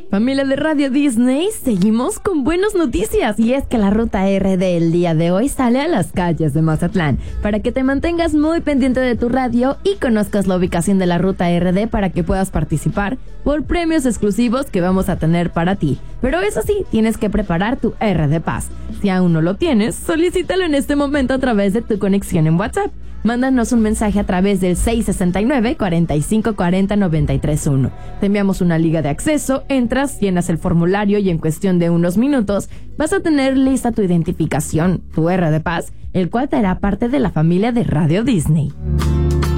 Familia de Radio Disney, seguimos con buenas noticias y es que la ruta RD el día de hoy sale a las calles de Mazatlán para que te mantengas muy pendiente de tu radio y conozcas la ubicación de la ruta RD para que puedas participar por premios exclusivos que vamos a tener para ti. Pero eso sí, tienes que preparar tu RD Pass. Si aún no lo tienes, solicítalo en este momento a través de tu conexión en WhatsApp. Mándanos un mensaje a través del 669-4540-931. Te enviamos una liga de acceso, entras, llenas el formulario y en cuestión de unos minutos vas a tener lista tu identificación, tu RD Pass, el cual te hará parte de la familia de Radio Disney.